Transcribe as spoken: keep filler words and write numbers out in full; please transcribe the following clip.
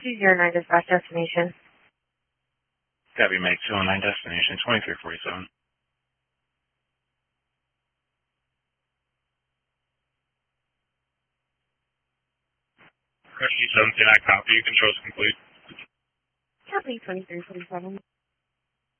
two zero nine dispatch destination. Copy, Mike two oh nine destination, twenty-three forty-seven. Question seventeen, I copy. Control's complete. Copy twenty-three forty-seven.